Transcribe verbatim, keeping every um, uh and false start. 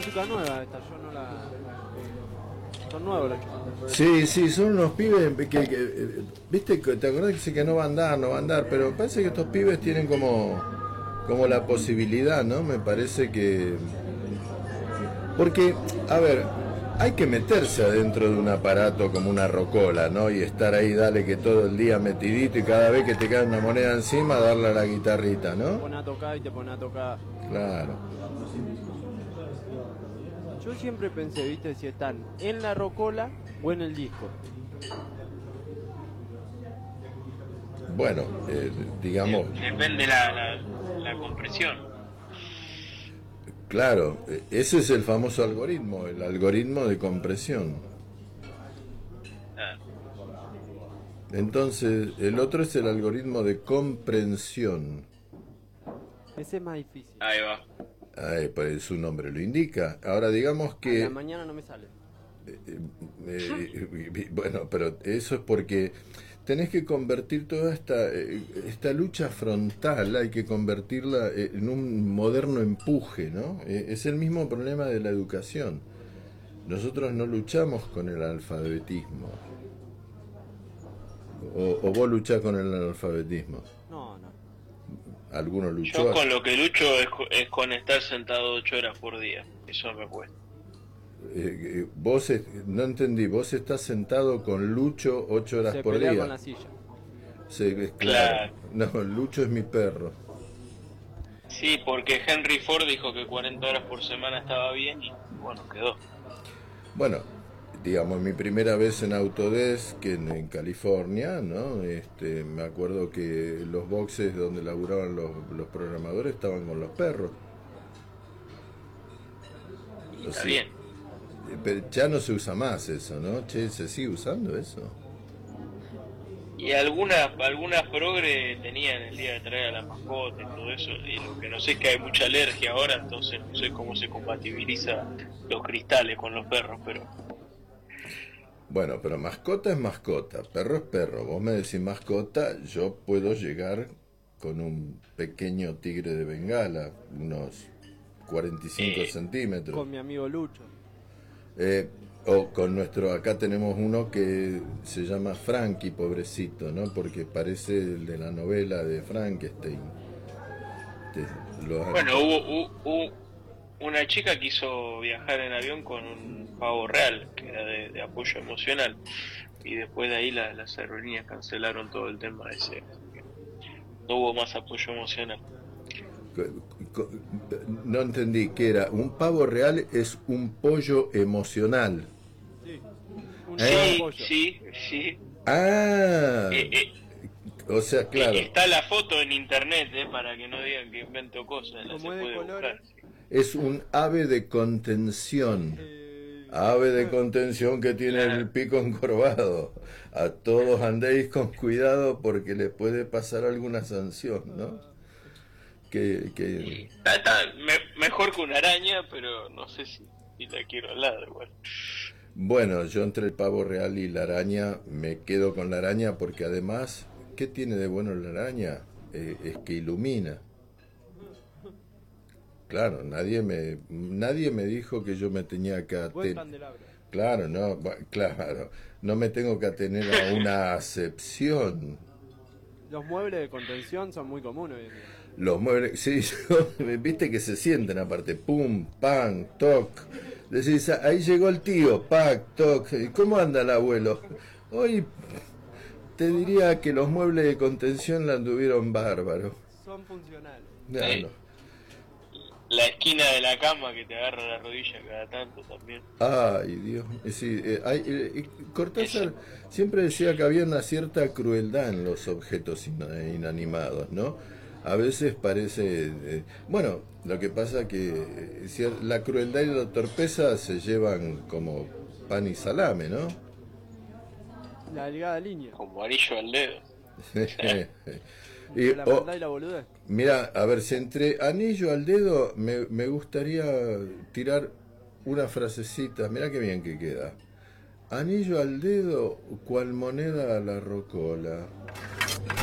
música nueva esta, yo no la... Son nuevos los chicos. Sí, sí, son unos pibes que, que, que viste, que te acordás que dice que no va a andar, no va a andar, pero parece que estos pibes tienen como, como la posibilidad, ¿no? Me parece que... Porque, a ver, hay que meterse adentro de un aparato como una rocola, ¿no? Y estar ahí, dale que todo el día metidito y cada vez que te cae una moneda encima, darle a la guitarrita, ¿no? Te pone a tocar y te pone a tocar. Claro. Yo siempre pensé, viste, si están en la rocola o en el disco. Bueno, eh, digamos... Depende la, la, la compresión. Claro, ese es el famoso algoritmo, el algoritmo de compresión. Ah. Entonces, el otro es el algoritmo de comprensión. Ese es más difícil. Ahí va. Ay, pues su nombre lo indica. Ahora digamos que... A la mañana no me sale. Eh, eh, eh, bueno, pero eso es porque tenés que convertir toda esta, eh, esta lucha frontal, hay que convertirla en un moderno empuje, ¿no? Eh, es el mismo problema de la educación. Nosotros no luchamos con el alfabetismo. O, o vos luchás con el analfabetismo. No, no. Alguno luchó. Yo con lo que lucho es, es con estar sentado ocho horas por día. Eso me cuesta. Eh, vos, es, no entendí, vos estás sentado con Lucho ocho horas Se por pelea día. con la silla. Sí, es Claro. claro. No, Lucho es mi perro. Sí, porque Henry Ford dijo que cuarenta horas por semana estaba bien y bueno, quedó. Bueno, digamos, mi primera vez en Autodesk, que en, en California, ¿no? Este, me acuerdo que los boxes donde laburaban los, los programadores estaban con los perros. O Está sea, bien. pero ya no se usa más eso, ¿no? Che, ¿se sigue usando eso? Y algunas algunas progre tenían el día de traer a la mascota y todo eso, y lo que no sé es que hay mucha alergia ahora, entonces no sé cómo se compatibiliza los cristales con los perros, pero... Bueno, pero mascota es mascota, perro es perro. Vos me decís mascota, yo puedo llegar con un pequeño tigre de Bengala, unos cuarenta y cinco Eh, centímetros. Con mi amigo Lucho. Eh, o con nuestro, acá tenemos uno que se llama Frankie, pobrecito, ¿no? Porque parece el de la novela de Frankenstein. Te- lo- Bueno, hubo, hubo, hubo una chica que quiso viajar en avión con un pavo real, que era de, de apoyo emocional, y después de ahí la, las aerolíneas cancelaron todo el tema ese. No hubo más apoyo emocional. co- co- no entendí qué era. Un pavo real es un pollo emocional. Sí. Un ¿Eh? pollo. Sí, sí, sí. Ah, Eh, eh, o sea, claro. eh, está la foto en internet, eh, para que no digan que invento cosas, la se Como es de puede colores. buscar. Es un ave de contención. Eh, Ave de contención que tiene el pico encorvado. A todos andéis con cuidado porque le puede pasar alguna sanción, ¿no? Que, que... Está, está me- mejor que una araña, pero no sé si, si la quiero al lado igual. Bueno, yo entre el pavo real y la araña me quedo con la araña porque además, ¿qué tiene de bueno la araña? Eh, es que ilumina. Claro, nadie me nadie me dijo que yo me tenía que Buen atener. candelabro. Claro, no, bu- claro, no me tengo que atener a una acepción. Los muebles de contención son muy comunes hoy en día. Los muebles, sí, viste que se sienten aparte, pum, pam, toc. Decís, "Ah, ahí llegó el tío, pac, toc. ¿Y cómo anda el abuelo? Hoy te diría que los muebles de contención la anduvieron bárbaro. Son funcionales. No, Sí. no. La esquina de la cama que te agarra la rodilla cada tanto también. Ay, Dios. eh, Sí, eh, hay, eh, eh, Cortázar siempre decía que había una cierta crueldad en los objetos ina- inanimados, ¿no? A veces parece... eh, bueno, lo que pasa que eh, cier- la crueldad y la torpeza se llevan como pan y salame, ¿no? La delgada línea. Como anillo al dedo. Y, Entre la oh, maldad y la boludez. mira, a ver, si entre anillo al dedo me, me gustaría tirar una frasecita, mira qué bien que queda. Anillo al dedo, cual moneda a la rocola.